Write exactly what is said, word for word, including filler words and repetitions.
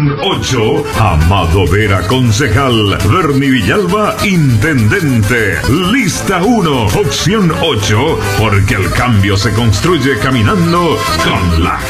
Opción ocho, Amado Vera, concejal. Bernie Villalba, intendente. Lista uno, Opción ocho, porque el cambio se construye caminando con la